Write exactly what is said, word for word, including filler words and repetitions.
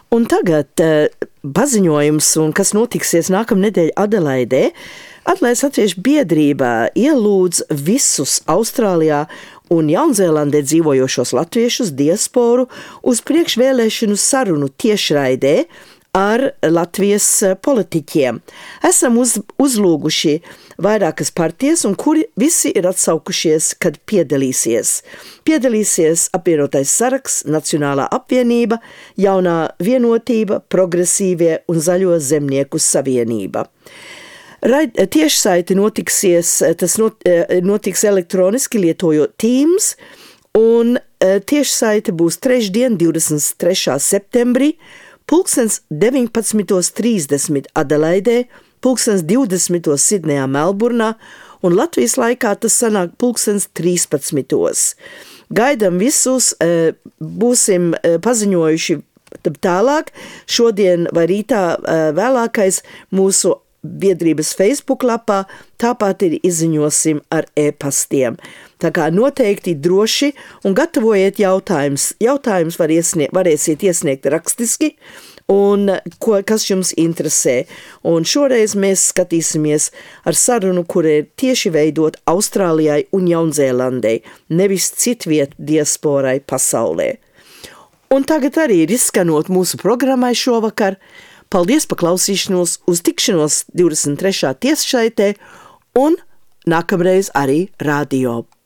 Un tagad uh, paziņojums, un kas notiksies nākamnedēļ Adelaidē. Adelaides Latviešu biedrība ielūdz visus Austrālijā un Jaunzēlandē dzīvojošos latviešus diasporu uz priekšvēlēšanu sarunu tiešraidē ar Latvijas politiķiem. Esam uz, uzlūguši vairākas partijas, un kuri visi ir atsaukušies, kad piedalīsies. Piedalīsies apvienotais saraksts, Nacionālā apvienība, Jaunā vienotība, Progresīvie un Zaļo zemnieku savienība. Raid, tiešsaiti notiksies, tas not, notiks elektroniski lietojot Teams, un tiešsaite būs trešdien, divdesmit trešā septembrī, pulkstens deviņpadsmit trīsdesmit Adelaidē, pulkstens divdesmit Sidnejā, Melburnā, un Latvijas laikā tas sanāk pulkstens trīspadsmit Gaidam visus, būsim paziņojuši tālāk, šodien vai rītā vēlākais mūsu biedrības Facebook lapā, tāpat ir izziņosim ar e-pastiem. Tā kā noteikti droši un gatavojiet jautājumus. Jautājumus var iesniegt, varēsiet iesniegt rakstiski, un ko, kas jums interesē. Un šoreiz mēs skatīsimies ar sarunu, kur ir tieši veidot Austrālijai un Jaunzēlandei, nevis citviet diasporai pasaulē. Un tagad arī ir izskanot mūsu programmai šovakar. Paldies par klausīšanos, uz tikšanos divdesmit trešā tiešsaitē un nākamreiz arī radio.